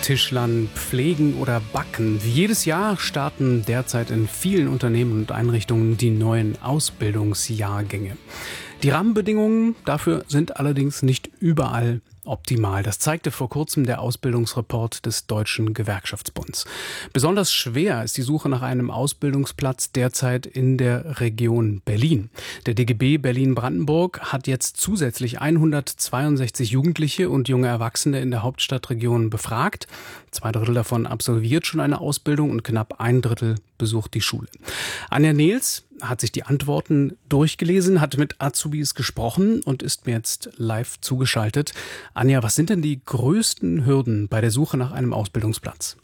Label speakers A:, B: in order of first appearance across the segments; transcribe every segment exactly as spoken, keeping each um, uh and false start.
A: Tischlern, Pflegen oder Backen. Wie jedes Jahr starten derzeit in vielen Unternehmen und Einrichtungen die neuen Ausbildungsjahrgänge. Die Rahmenbedingungen dafür sind allerdings nicht überall optimal. Das zeigte vor kurzem der Ausbildungsreport des Deutschen Gewerkschaftsbunds. Besonders schwer ist die Suche nach einem Ausbildungsplatz derzeit in der Region Berlin. Der D G B Berlin-Brandenburg hat jetzt zusätzlich hundertzweiundsechzig Jugendliche und junge Erwachsene in der Hauptstadtregion befragt. Zwei Drittel davon absolviert schon eine Ausbildung und knapp ein Drittel besucht die Schule. Anja Nehls hat sich die Antworten durchgelesen, hat mit Azubis gesprochen und ist mir jetzt live zugeschaltet. Anja, was sind denn die größten Hürden bei der Suche nach einem Ausbildungsplatz?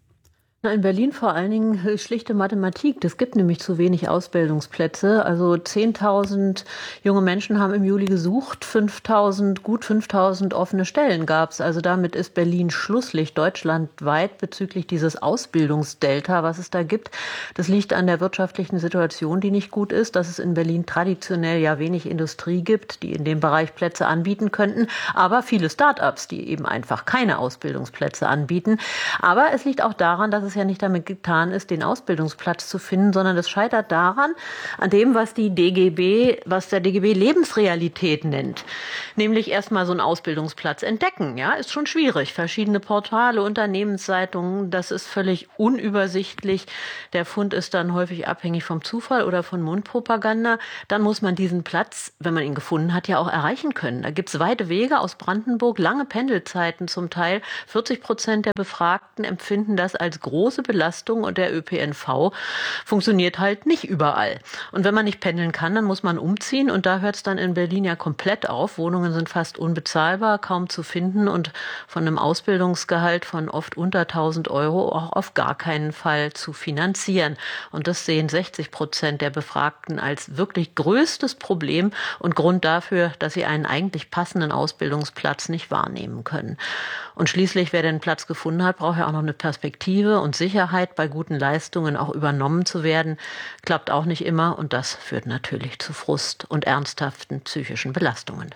B: In Berlin vor allen Dingen schlichte Mathematik. Es gibt nämlich zu wenig Ausbildungsplätze. Also zehntausend junge Menschen haben im Juli gesucht, fünftausend, gut fünftausend offene Stellen gab es. Also damit ist Berlin Schlusslicht deutschlandweit bezüglich dieses Ausbildungsdelta, was es da gibt. Das liegt an der wirtschaftlichen Situation, die nicht gut ist, dass es in Berlin traditionell ja wenig Industrie gibt, die in dem Bereich Plätze anbieten könnten, aber viele Start-ups, die eben einfach keine Ausbildungsplätze anbieten. Aber es liegt auch daran, dass es ja nicht damit getan ist, den Ausbildungsplatz zu finden, sondern es scheitert daran, an dem, was die D G B, was der D G B Lebensrealität nennt. Nämlich erstmal so einen Ausbildungsplatz entdecken. Ja, ist schon schwierig. Verschiedene Portale, Unternehmenszeitungen, das ist völlig unübersichtlich. Der Fund ist dann häufig abhängig vom Zufall oder von Mundpropaganda. Dann muss man diesen Platz, wenn man ihn gefunden hat, ja auch erreichen können. Da gibt es weite Wege aus Brandenburg, lange Pendelzeiten zum Teil. vierzig Prozent der Befragten empfinden das als groß große Belastung und der Ö P N V funktioniert halt nicht überall. Und wenn man nicht pendeln kann, dann muss man umziehen und da hört es dann in Berlin ja komplett auf. Wohnungen sind fast unbezahlbar, kaum zu finden und von einem Ausbildungsgehalt von oft unter tausend Euro auch auf gar keinen Fall zu finanzieren. Und das sehen sechzig Prozent der Befragten als wirklich größtes Problem und Grund dafür, dass sie einen eigentlich passenden Ausbildungsplatz nicht wahrnehmen können. Und schließlich, wer den Platz gefunden hat, braucht ja auch noch eine Perspektive und Sicherheit, bei guten Leistungen auch übernommen zu werden. Klappt auch nicht immer und das führt natürlich zu Frust und ernsthaften psychischen Belastungen.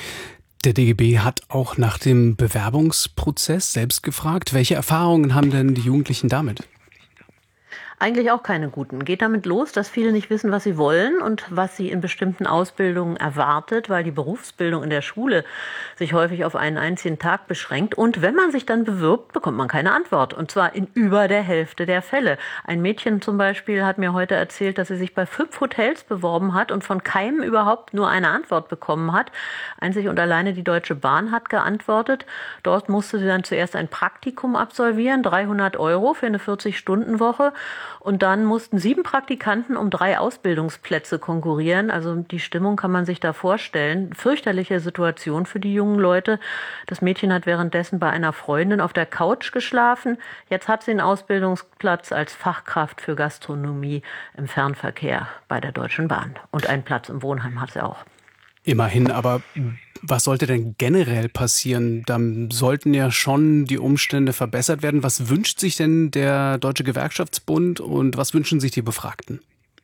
A: Der D G B hat auch nach dem Bewerbungsprozess selbst gefragt. Welche Erfahrungen haben denn die Jugendlichen damit?
B: Eigentlich auch keine guten. Geht damit los, dass viele nicht wissen, was sie wollen und was sie in bestimmten Ausbildungen erwartet, weil die Berufsbildung in der Schule sich häufig auf einen einzigen Tag beschränkt. Und wenn man sich dann bewirbt, bekommt man keine Antwort. Und zwar in über der Hälfte der Fälle. Ein Mädchen zum Beispiel hat mir heute erzählt, dass sie sich bei fünf Hotels beworben hat und von keinem überhaupt nur eine Antwort bekommen hat. Einzig und alleine die Deutsche Bahn hat geantwortet. Dort musste sie dann zuerst ein Praktikum absolvieren, dreihundert Euro für eine vierzig-Stunden-Woche. Und dann mussten sieben Praktikanten um drei Ausbildungsplätze konkurrieren. Also die Stimmung kann man sich da vorstellen. Fürchterliche Situation für die jungen Leute. Das Mädchen hat währenddessen bei einer Freundin auf der Couch geschlafen. Jetzt hat sie einen Ausbildungsplatz als Fachkraft für Gastronomie im Fernverkehr bei der Deutschen Bahn. Und einen Platz im Wohnheim hat sie auch.
A: Immerhin, aber was sollte denn generell passieren? Dann sollten ja schon die Umstände verbessert werden. Was wünscht sich denn der Deutsche Gewerkschaftsbund und was wünschen sich die Befragten?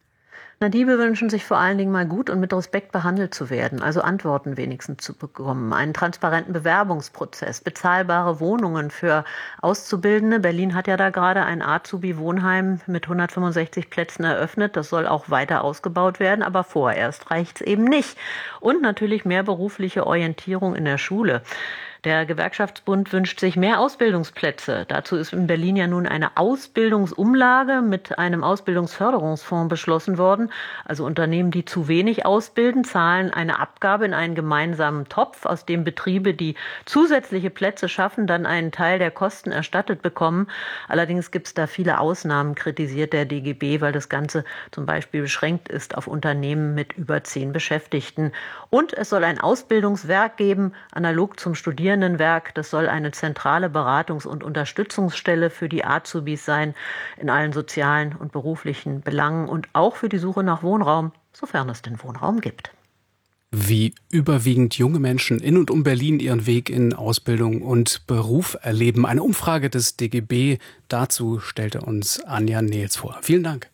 B: Na, die wünschen sich vor allen Dingen mal gut und mit Respekt behandelt zu werden, also Antworten wenigstens zu bekommen, einen transparenten Bewerbungsprozess, bezahlbare Wohnungen für Auszubildende. Berlin hat ja da gerade ein Azubi-Wohnheim mit hundertfünfundsechzig Plätzen eröffnet. Das soll auch weiter ausgebaut werden, aber vorerst reicht's eben nicht. Und natürlich mehr berufliche Orientierung in der Schule. Der Gewerkschaftsbund wünscht sich mehr Ausbildungsplätze. Dazu ist in Berlin ja nun eine Ausbildungsumlage mit einem Ausbildungsförderungsfonds beschlossen worden. Also Unternehmen, die zu wenig ausbilden, zahlen eine Abgabe in einen gemeinsamen Topf, aus dem Betriebe, die zusätzliche Plätze schaffen, dann einen Teil der Kosten erstattet bekommen. Allerdings gibt es da viele Ausnahmen, kritisiert der D G B, weil das Ganze zum Beispiel beschränkt ist auf Unternehmen mit über zehn Beschäftigten. Und es soll ein Ausbildungswerk geben, analog zum Studieren. Werk. Das soll eine zentrale Beratungs- und Unterstützungsstelle für die Azubis sein, in allen sozialen und beruflichen Belangen und auch für die Suche nach Wohnraum, sofern es den Wohnraum gibt.
A: Wie überwiegend junge Menschen in und um Berlin ihren Weg in Ausbildung und Beruf erleben. Eine Umfrage des D G B dazu stellte uns Anja Nehls vor. Vielen Dank.